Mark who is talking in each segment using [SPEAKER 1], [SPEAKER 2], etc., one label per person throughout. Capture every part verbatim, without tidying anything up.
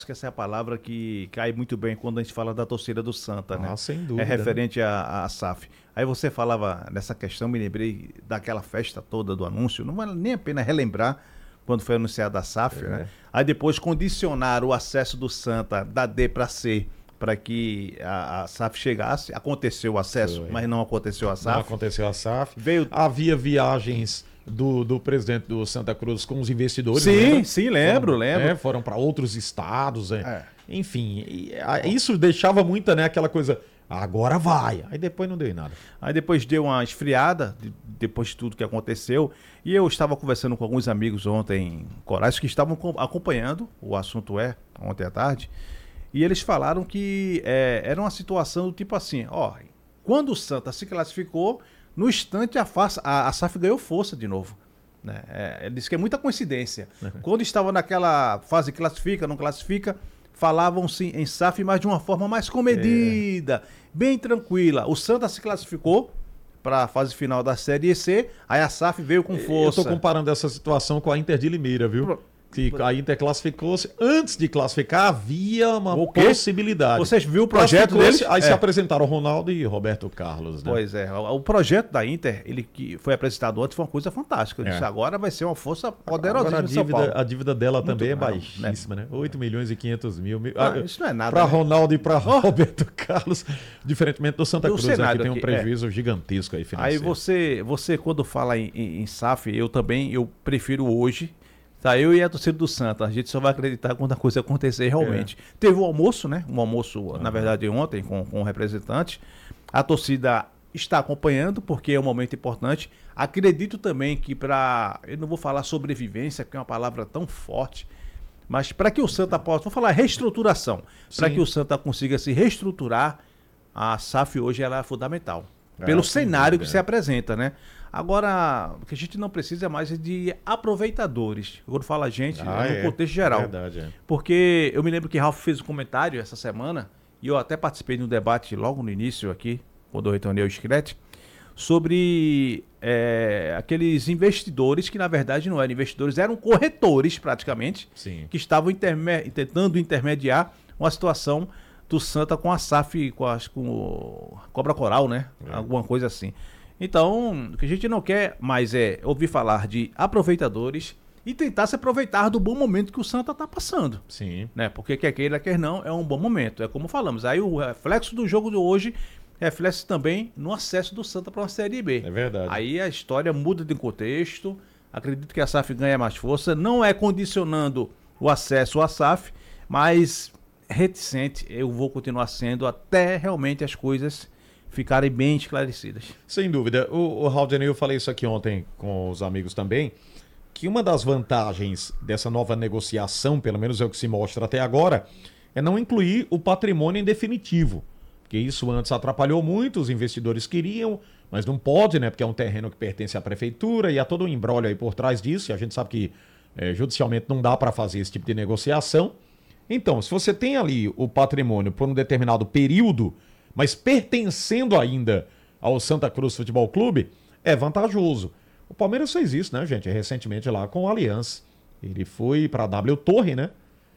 [SPEAKER 1] que essa é a palavra que cai muito bem quando a gente fala da torcida do Santa, né?
[SPEAKER 2] Ah, sem
[SPEAKER 1] É
[SPEAKER 2] dúvida.
[SPEAKER 1] referente à à S A F. Aí você falava nessa questão, me lembrei daquela festa toda do anúncio, não vale nem a pena relembrar quando foi anunciada a S A F,
[SPEAKER 2] É.
[SPEAKER 1] né? Aí depois condicionar o acesso do Santa da D para C para que a, a S A F chegasse. Aconteceu o acesso,
[SPEAKER 2] Foi.
[SPEAKER 1] mas não aconteceu a S A F.
[SPEAKER 2] Não aconteceu a S A F.
[SPEAKER 1] Veio...
[SPEAKER 2] Havia viagens do, do presidente do Santa Cruz com os investidores.
[SPEAKER 1] Sim,
[SPEAKER 2] lembra?
[SPEAKER 1] sim, lembro,
[SPEAKER 2] foram,
[SPEAKER 1] lembro.
[SPEAKER 2] É, foram para outros estados. É.
[SPEAKER 1] É.
[SPEAKER 2] Enfim, e, a, isso deixava muita, né, aquela coisa, agora vai. Aí depois não deu em nada.
[SPEAKER 1] Aí depois deu uma esfriada, de, depois de tudo que aconteceu. E eu estava conversando com alguns amigos ontem, corais, que estavam acompanhando, o assunto é, ontem à tarde. E eles falaram que é, era uma situação do tipo assim, ó, quando o Santa se classificou, no instante a, fa- a, a S A F ganhou força de novo. Né? É, ele disse que é muita coincidência. Quando estava naquela fase classifica, não classifica, falavam-se em S A F, mas de uma forma mais comedida, é. bem tranquila. O Santa se classificou para a fase final da Série C, aí a S A F veio com força.
[SPEAKER 2] Eu estou comparando essa situação com a Inter de Limeira, viu? Pro... Que a Inter classificou-se. Antes de classificar, havia uma possibilidade.
[SPEAKER 1] Vocês viram o projeto deles?
[SPEAKER 2] Aí
[SPEAKER 1] é.
[SPEAKER 2] se apresentaram Ronaldo e Roberto Carlos. Né?
[SPEAKER 1] Pois é. O, o projeto da Inter, ele que foi apresentado antes, foi uma coisa fantástica. Eu disse,
[SPEAKER 2] É.
[SPEAKER 1] agora vai ser uma força poderosa.
[SPEAKER 2] Agora a dívida, a dívida dela
[SPEAKER 1] Muito
[SPEAKER 2] também é
[SPEAKER 1] não,
[SPEAKER 2] baixíssima, né? oito milhões e quinhentos mil.
[SPEAKER 1] Ah, isso não é nada.
[SPEAKER 2] Para
[SPEAKER 1] né?
[SPEAKER 2] Ronaldo e para oh. Roberto Carlos, diferentemente do Santa
[SPEAKER 1] do
[SPEAKER 2] Cruz, né, que tem um
[SPEAKER 1] aqui,
[SPEAKER 2] prejuízo
[SPEAKER 1] é.
[SPEAKER 2] gigantesco aí financeiro.
[SPEAKER 1] Aí você, você quando fala em, em, em S A F, eu também, eu prefiro hoje. Tá, eu e a torcida do Santa, a gente só vai acreditar quando a coisa acontecer realmente. É. Teve um almoço, né? Um almoço, uhum. na verdade, ontem, com, com o representante. A torcida está acompanhando, porque é um momento importante. Acredito também que para, eu não vou falar sobrevivência, porque é uma palavra tão forte, mas para que o Santa possa, vou falar reestruturação, para que o Santa consiga se reestruturar, a S A F hoje ela é fundamental. É, pelo cenário que se apresenta, né? Agora, o que a gente não precisa mais é de aproveitadores. Quando fala a gente, ah, é no contexto geral.
[SPEAKER 2] Verdade, é.
[SPEAKER 1] Porque eu me lembro que Ralf fez um comentário essa semana, e eu até participei de um debate logo no início aqui, quando eu retornei ao Screte, sobre é, aqueles investidores que na verdade não eram investidores, eram corretores praticamente,
[SPEAKER 2] Sim.
[SPEAKER 1] que estavam interme- tentando intermediar uma situação do Santa com a S A F, com, a, com o Cobra Coral, né? É. Alguma coisa assim. Então, o que a gente não quer mais é ouvir falar de aproveitadores e tentar se aproveitar do bom momento que o Santa está passando.
[SPEAKER 2] Sim.
[SPEAKER 1] Né? Porque quer queira, quer não, é um bom momento. É como falamos. Aí o reflexo do jogo de hoje reflete também no acesso do Santa para uma Série B.
[SPEAKER 2] É verdade.
[SPEAKER 1] Aí a história muda de contexto. Acredito que a S A F ganha mais força. Não é condicionando o acesso à S A F, mas reticente eu vou continuar sendo até realmente as coisas ficarem bem esclarecidas.
[SPEAKER 2] Sem dúvida. O, o Haldane, eu falei isso aqui ontem com os amigos também, que uma das vantagens dessa nova negociação, pelo menos é o que se mostra até agora, é não incluir o patrimônio em definitivo. Porque isso antes atrapalhou muito, os investidores queriam, mas não pode, né? Porque é um terreno que pertence à prefeitura e há todo um imbróglio aí por trás disso, e a gente sabe que é, judicialmente não dá para fazer esse tipo de negociação. Então, se você tem ali o patrimônio por um determinado período, mas pertencendo ainda ao Santa Cruz Futebol Clube, é vantajoso. O Palmeiras fez isso, né, gente? Recentemente lá com o Allianz. Ele foi para a W Torre, né?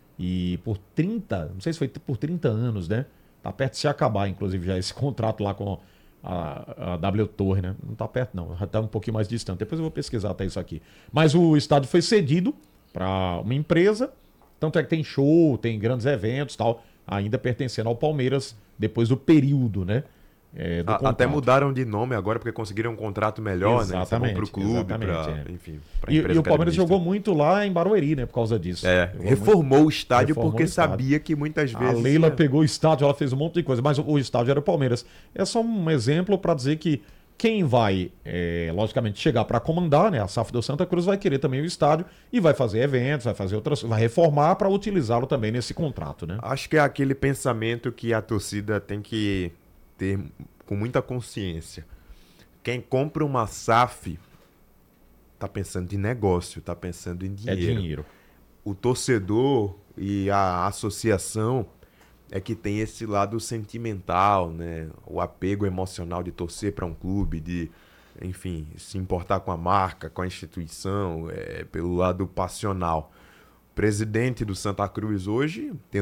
[SPEAKER 2] E por trinta, não sei se foi por trinta anos, né? Tá perto de se acabar, inclusive, já esse contrato lá com a, a W Torre, né? Não tá perto, não. Já tá um pouquinho mais distante. Depois eu vou pesquisar até isso aqui. Mas o estádio foi cedido para uma empresa. Tanto é que tem show, tem grandes eventos e tal, ainda pertencendo ao Palmeiras depois do período, né? É, do
[SPEAKER 3] A, até mudaram de nome agora porque conseguiram um contrato melhor,
[SPEAKER 2] exatamente,
[SPEAKER 3] né? Para o clube, para
[SPEAKER 2] é.
[SPEAKER 3] enfim. Pra
[SPEAKER 2] e, e o Palmeiras jogou muito lá em Barueri, né? Por causa disso.
[SPEAKER 3] É,
[SPEAKER 2] jogou
[SPEAKER 3] reformou
[SPEAKER 2] muito,
[SPEAKER 3] o estádio
[SPEAKER 2] reformou
[SPEAKER 3] porque
[SPEAKER 2] o estádio.
[SPEAKER 3] sabia que muitas vezes...
[SPEAKER 2] A Leila pegou o estádio, ela fez um monte de coisa, mas o, o estádio era o Palmeiras. É só um exemplo para dizer que quem vai, é, logicamente, chegar para comandar, né? A S A F do Santa Cruz vai querer também o estádio e vai fazer eventos, vai fazer outras, vai reformar para utilizá-lo também nesse contrato, né?
[SPEAKER 3] Acho que é aquele pensamento que a torcida tem que ter com muita consciência. Quem compra uma S A F tá pensando em negócio, tá pensando em dinheiro.
[SPEAKER 2] É dinheiro.
[SPEAKER 3] O torcedor e a associação é que tem esse lado sentimental, né? O apego emocional de torcer para um clube, de, enfim, se importar com a marca, com a instituição, é, pelo lado passional. O presidente do Santa Cruz hoje tem